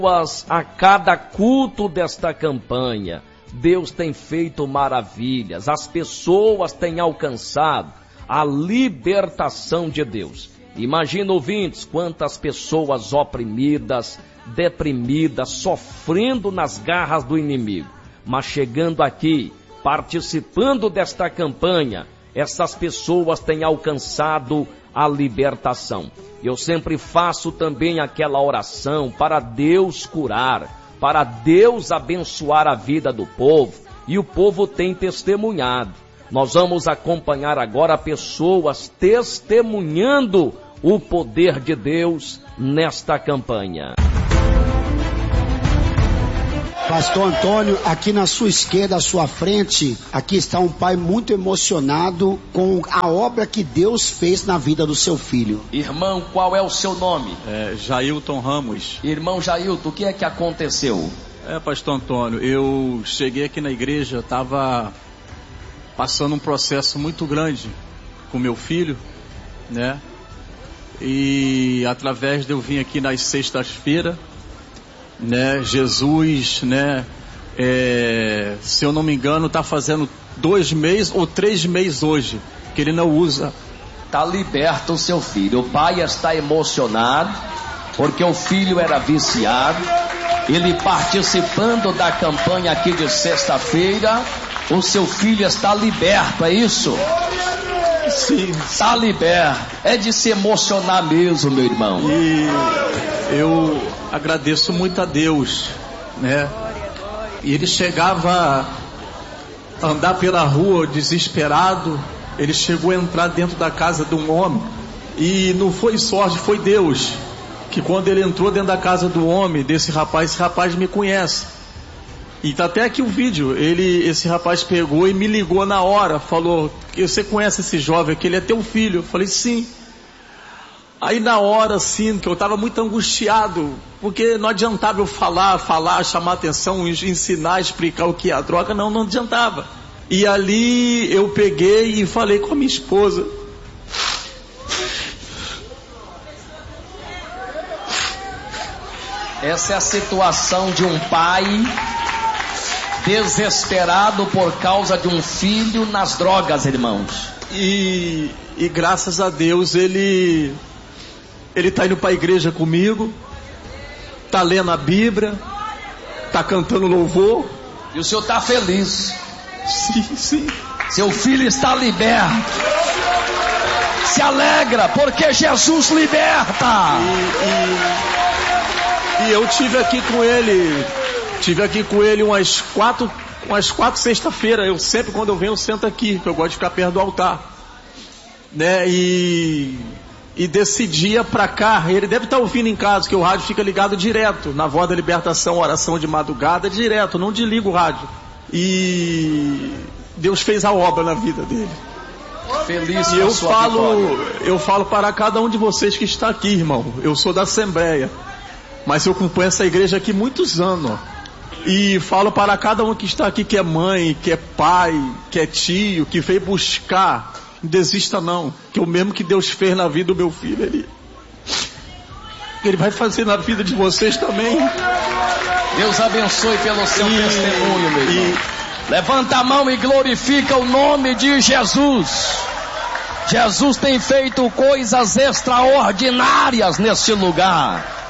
A cada culto desta campanha, Deus tem feito maravilhas, as pessoas têm alcançado a libertação de Deus. Imagina, ouvintes, quantas pessoas oprimidas, deprimidas, sofrendo nas garras do inimigo, mas chegando aqui, participando desta campanha, essas pessoas têm alcançado a libertação. Eu sempre faço também aquela oração para Deus curar, para Deus abençoar a vida do povo, e o povo tem testemunhado. Nós vamos acompanhar agora pessoas testemunhando o poder de Deus nesta campanha. Pastor Antônio, aqui na sua esquerda, à sua frente, aqui está um pai muito emocionado com a obra que Deus fez na vida do seu filho. Irmão, qual é o seu nome? Jailton Ramos. Irmão Jailton, o que é que aconteceu? Pastor Antônio, eu cheguei aqui na igreja, estava passando um processo muito grande com meu filho, né? E através de eu vir aqui nas sextas-feiras, né, Jesus, né, se eu não me engano, está fazendo 2 meses ou 3 meses hoje, que ele não usa. Está liberto o seu filho. O pai está emocionado, porque o filho era viciado. Ele participando da campanha aqui de sexta-feira, o seu filho está liberto, é isso? Sim. Está liberto. É de se emocionar mesmo, meu irmão. E eu agradeço muito a Deus, né? E ele chegava a andar pela rua desesperado. Ele chegou a entrar dentro da casa de um homem, e não foi sorte, foi Deus, que quando ele entrou dentro da casa do homem, esse rapaz me conhece. E tá até aqui o vídeo. Esse rapaz pegou e me ligou na hora, falou: você conhece esse jovem aqui, ele é teu filho? Eu falei: sim. Aí na hora, assim, que eu estava muito angustiado, porque não adiantava eu falar, chamar atenção, ensinar, explicar o que é a droga, não adiantava. E ali eu peguei e falei com a minha esposa. Essa é a situação de um pai desesperado por causa de um filho nas drogas, irmãos. E graças a Deus ele está indo para a igreja comigo, está lendo a Bíblia, está cantando louvor. E o senhor está feliz? Sim. Seu filho está liberto. Se alegra, porque Jesus liberta. E eu tive aqui com ele umas quatro sexta-feira. Eu sempre, quando eu venho, eu sento aqui, porque eu gosto de ficar perto do altar, né? E desse dia pra cá, ele deve estar ouvindo em casa, que o rádio fica ligado direto, na Voz da Libertação, oração de madrugada, direto, não desliga o rádio. E Deus fez a obra na vida dele. Feliz e eu falo para cada um de vocês que está aqui, irmão. Eu sou da Assembleia, mas eu acompanho essa igreja aqui muitos anos. E falo para cada um que está aqui, que é mãe, que é pai, que é tio, que veio buscar. Não desista não, que o mesmo que Deus fez na vida do meu filho, Ele vai fazer na vida de vocês também. Deus abençoe pelo seu testemunho, meu irmão. Levanta a mão e glorifica o nome de Jesus. Jesus tem feito coisas extraordinárias neste lugar.